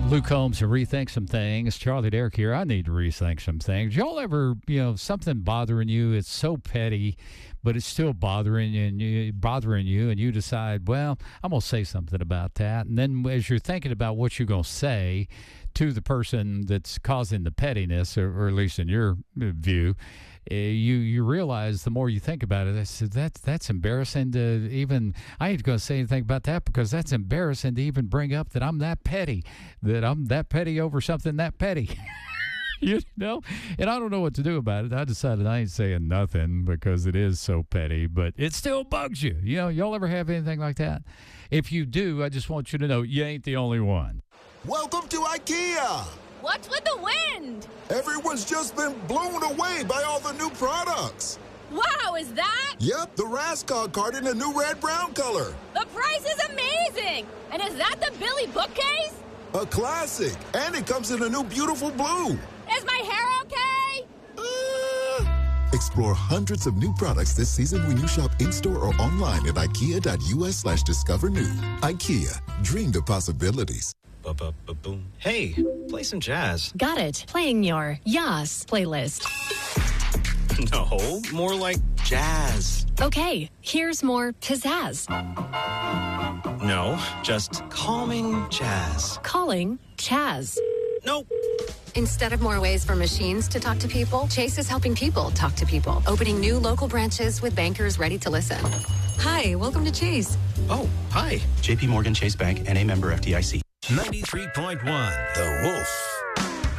Luke Combs to rethink some things. Charlie Derrick here. I need to rethink some things. Y'all ever, something bothering you? It's so petty, but it's still bothering you, and you decide, well, I'm gonna say something about that. And then as you're thinking about what you're gonna say to the person that's causing the pettiness, or at least in your view, you realize the more you think about it, that's embarrassing to even. I ain't going to say anything about that because that's embarrassing to even bring up that I'm that petty over something that petty. And I don't know what to do about it. I decided I ain't saying nothing because it is so petty, but it still bugs you. Y'all ever have anything like that? If you do, I just want you to know you ain't the only one. Welcome to IKEA. What's with the wind? Everyone's just been blown away by all the new products. Wow, is that? Yep, the Raskog cart in a new red-brown color. The price is amazing. And is that the Billy bookcase? A classic. And it comes in a new beautiful blue. Is my hair okay? Explore hundreds of new products this season when you shop in-store or online at ikea.us/discover new. IKEA, dream the possibilities. Boom. Hey, play some jazz. Got it. Playing your Yas playlist. No, more like jazz. Okay, here's more pizzazz. No, just calming jazz. Calling Chaz. Nope. Instead of more ways for machines to talk to people, Chase is helping people talk to people, opening new local branches with bankers ready to listen. Hi, welcome to Chase. Oh, hi. JP Morgan Chase Bank, N.A. member FDIC. 93.1 The Wolf.